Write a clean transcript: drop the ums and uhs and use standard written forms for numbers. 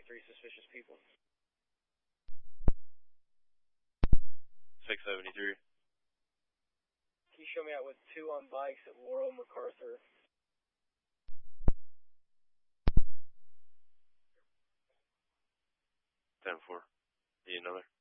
3 suspicious people. 673. Can you show me out with 2 on bikes at Laurel MacArthur? 10-4. Need another?